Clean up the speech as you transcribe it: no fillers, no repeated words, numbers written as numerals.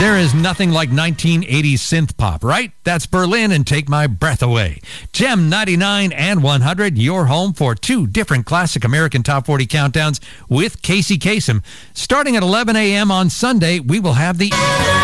There is nothing like 1980s synth pop, right? That's Berlin and Take My Breath Away. Gem 99 and 100, your home for two different classic American Top 40 countdowns with Casey Kasem. Starting at 11 a.m. on Sunday, we will have the